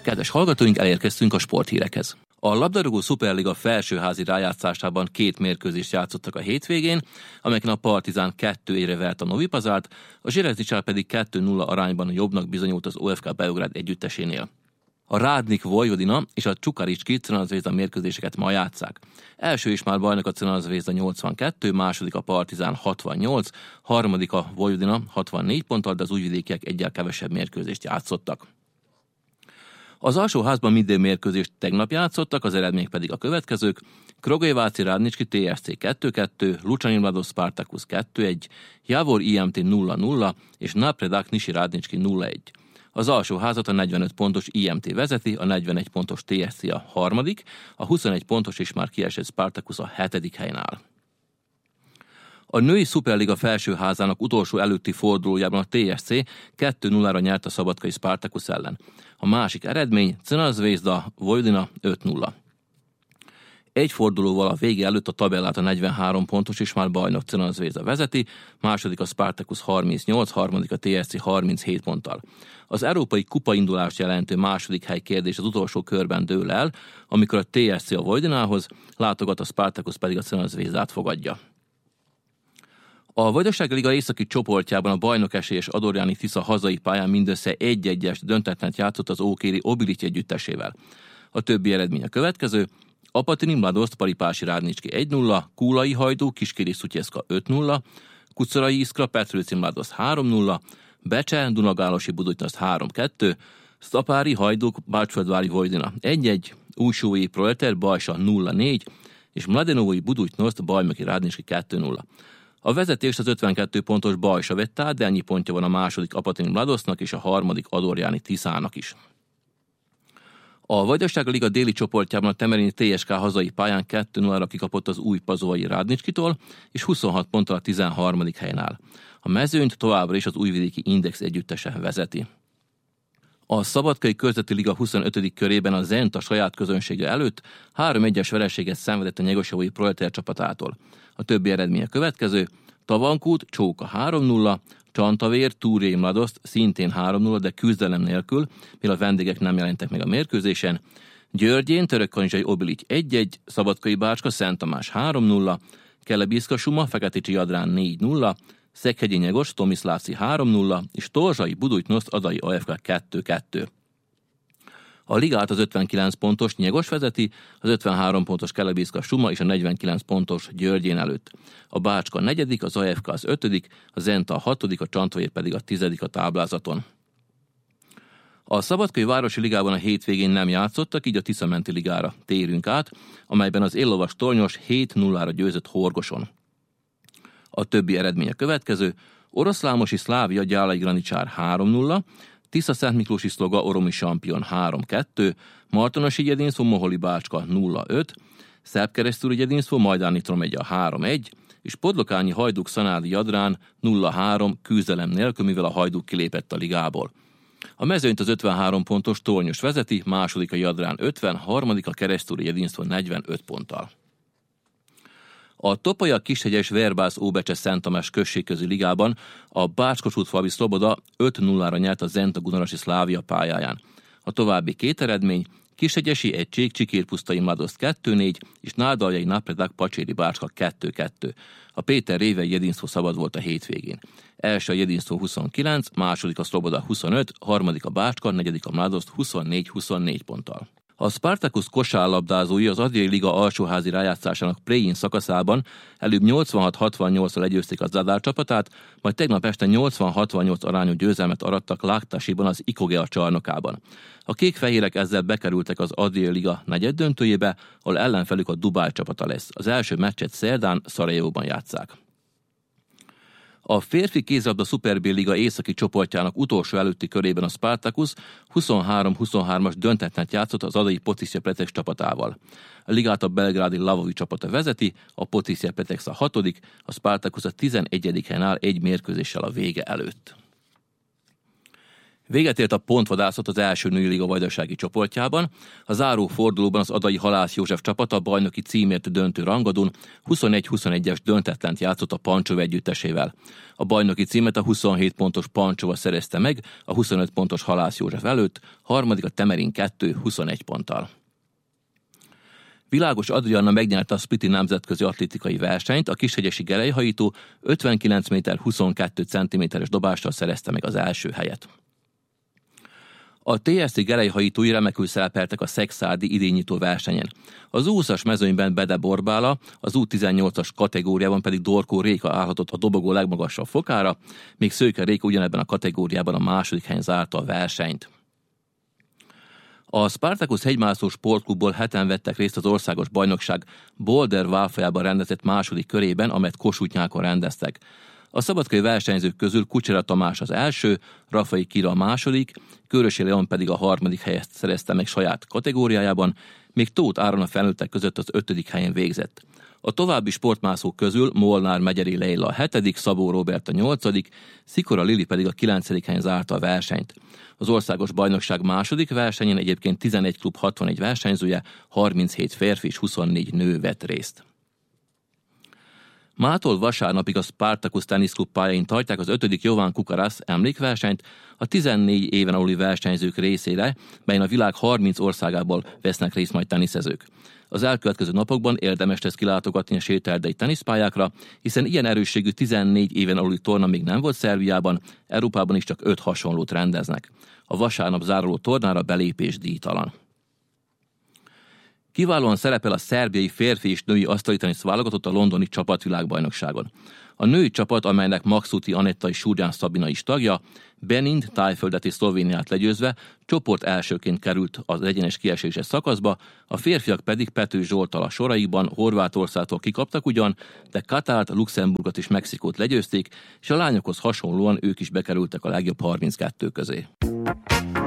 Kedves hallgatóink, elérkeztünk a sporthírekhez. A labdarúgó szuperliga felsőházi rájátszásában 2 mérkőzést játszottak a hétvégén, amelyeken a Partizán 2-1-re vert a Novi Pazárt, a Železničar pedig 2-0 arányban jobbnak bizonyult az OFK Beograd együttesénél. A Rádnik Vojvodina és a Čukarički Crvena Zvezda mérkőzéseket ma játsszák. Első is már bajnok a Crvena Zvezda 82, második a Partizán 68, harmadik a Vojvodina 64 ponttal, de az újvidékiek egyel kevesebb mérkőzést játszottak. Az alsóházban minden mérkőzést tegnap játszottak, az eredmények pedig a következők: Kragujevac Radnički TSC 2-2, Lučani Mladost Spartacus 2-1, Javor IMT 0-0 és Napredak Niši Radnički 0-1. Az alsóházat a 45 pontos IMT vezeti, a 41 pontos TSC a harmadik, a 21 pontos és már kiesett Spartacus a 7. helyen áll. A női szuperliga felsőházának utolsó előtti fordulójában a TSC 2-0-ra nyert a szabadkai Spartacus ellen. A másik eredmény Crvena Zvezda Vojvodina 5-0. Egy fordulóval a vége előtt a tabellát a 43 pontos és már bajnok Crvena Zvezda vezeti, második a Spartacus 38, harmadik a TSC 37 ponttal. Az európai kupaindulást jelentő második hely kérdés az utolsó körben dől el, amikor a TSC a Vojvodinához látogat, a Spartacus pedig a Crvena Zvezdát fogadja. A Vajdasági Liga északi csoportjában a bajnok esélyes Adorjáni Tisza hazai pályán mindössze 1-1-es döntetlen játszott az Ókéri Obilic együttesével. A többi eredmény a következő: Apatini Mladost Paripási Radnički 1-0, Kúlai Hajdú Kiskéri Szutyeszka 5-0, Kucorai Iskra Petrőci Mladost 3-0, Becse Dunagálosi Budućnost 3-2, Sztapári Hajduk Bácsföldvári Vojvodina 1-1, Újsói Proleter Bajsa 0-4 és Mladenovói Budućnost Bajnoki Radnički 2-0. A vezetést az 52 pontos Bajsa vette át, de ennyi pontja van a második Apatini Mladostnak és a harmadik Adorjáni Tiszának is. A Vajdasági Liga déli csoportjában a Temerini TSK hazai pályán 2-0-ra kikapott az Újpazovai Radničkitól, és 26 ponttal a 13. helyen áll. A mezőnyt továbbra is az Újvidéki Index együttese vezeti. A Szabadkai Körzeti Liga 25. körében a Zent a saját közönsége előtt 3-1-es vereséget szenvedett a Nyegosjavói Proleter csapatától. A többi eredmény a következő: Tavankút Csóka 3-0, Csantavér Túré Mladost szintén 3-0, de küzdelem nélkül, mivel a vendégek nem jelentek meg a mérkőzésen. Györgyén Törökkanizsai Obilic 1-1, Szabadkai Bácska Szent Tamás 3-0, Kelebiszka Suma Feketicsi Jadrán 4-0, Szekhegyi Nyegos Tomiszlávci 3-0 és Torzsai Budućnost Adai AFK 2-2. A ligát az 59 pontos Nyegos vezeti, az 53 pontos Kelebiszka Suma és a 49 pontos Györgyén előtt. A Bácska 4., az AFK az 5., a Zenta a 6., a Csantavér pedig a 10. a táblázaton. A Szabadkai Városi Ligában a hétvégén nem játszottak, így a Tiszamenti Ligára térünk át, amelyben az Éllovas Tornyos 7-0-ra győzött Horgoson. A többi eredmény a következő: Oroszlámosi Szlávia Gyálai Graničár 3-0, Tisza Szent Miklósi Szloga Oromi Sampion 3-2, Martonosi Jedinszó Moholi Bácska 0-5, Szerbkeresztúri Jedinszó Majdáni Tromegya 3-1, és Podlokányi Hajduk Szanádi Jadrán 0-3 küzdelem nélkül, mivel a Hajduk kilépett a ligából. A mezőnyt az 53 pontos Tornyos vezeti, második a Jadrán 50, harmadik a Keresztúri Jedinszó 45 ponttal. A Topolyak Kishegyes Verbász Óbecse Szent Tamás községközi ligában a Bács-Kossuth-Falvi Szloboda 5-0-ra nyert a Zenta Gunarasi Szlávia pályáján. A további 2 eredmény: Kishegyesi Egység Csikérpusztai Mladost 2-4 és Nádaljai Napredak Pacséri Bácska 2-2. A Péter Révei Jedinszó szabad volt a hétvégén. Első a Jedinszó 29, második a Szloboda 25, harmadik a Bácska, negyedik a Mladost 24-24 ponttal. A Spartacus kosárlabdázói az Adriai Liga alsóházi rájátszásának play-in szakaszában előbb 86-68-al legyőzték a Zadar csapatát, majd tegnap este 80-68 arányú győzelmet arattak Láktasiban az Ikogea csarnokában. A kék-fehérek ezzel bekerültek az Adriai Liga negyeddöntőjébe, ahol ellenfelük a Dubáj csapata lesz. Az első meccset szerdán Szarajevóban játsszák. A férfi kézilabda Super B-liga északi csoportjának utolsó előtti körében a Spartacus 23-23-as döntetlen játszott az adai Potisja Pletex csapatával. A ligát a belgrádi Lavovi csapata vezeti, a Potisja Pletex a 6., a Spartacus a 11. helyen áll egy mérkőzéssel a vége előtt. Véget ért a pontvadászat az első női liga vajdasági csoportjában. A záró fordulóban az adai Halász József csapata a bajnoki címért döntő rangadón 21-21-es döntetlent játszott a Pancsova együttesével. A bajnoki címet a 27 pontos Pancsova szerezte meg, a 25 pontos Halász József előtt, harmadik a Temerin 2 21 ponttal. Világos Adrianna megnyerte a spliti nemzetközi atlétikai versenyt, a kishegyesi gerelyhajító 59 méter 22 cm-es dobással szerezte meg az első helyet. A TSC gerelyhajítói remekül szerepeltek a szekszárdi idénynyitó versenyen. Az U20-as mezőnyben Bede Borbála, az U18-as kategóriában pedig Dorkó Réka állhatott a dobogó legmagasabb fokára, míg Szőke Réka ugyanebben a kategóriában a második helyen zárta a versenyt. A Spartacus hegymászó sportklubból 7-en vettek részt az országos bajnokság Boulder Válfajában rendezett második körében, amelyet Kossuth-Nyákon rendeztek. A szabadkai versenyzők közül Kucsera Tamás az első, Rafai Kira a második, Körösi Leon pedig a harmadik helyet szerezte meg saját kategóriájában, míg Tóth Áron a felnőttek között az 5. helyen végzett. A további sportmászók közül Molnár Megyeri Leila a 7., Szabó Róbert a 8., Szikora Lili pedig a 9. helyen zárta a versenyt. Az országos bajnokság második versenyén egyébként 11 klub 61 versenyzője, 37 férfi és 24 nő vett részt. Mától vasárnapig a Spartacus teniszklub pályáin tartják az 5. Jovan Kukarasz emlékversenyt a 14 éven aluli versenyzők részére, melyen a világ 30 országából vesznek részt majd teniszezők. Az elkövetkező napokban érdemes lesz kilátogatni a séterdei teniszpályákra, hiszen ilyen erősségű 14 éven aluli torna még nem volt Szerbiában, Európában is csak 5 hasonlót rendeznek. A vasárnap záruló tornára belépés díjtalan. Kiválóan szerepel a szerbiai férfi és női asztalitenisz válogatott a londoni csapatvilágbajnokságon. A női csapat, amelynek Maxuti Anetta és Súrján Szabina is tagja, Benint, Tájföldet és Szlovéniát legyőzve csoport elsőként került az egyenes kieséses szakaszba, a férfiak pedig Pető Zsolttal a soraikban Horvátországtól kikaptak ugyan, de Katárt, Luxemburgot és Mexikót legyőzték, és a lányokhoz hasonlóan ők is bekerültek a legjobb 32 közé.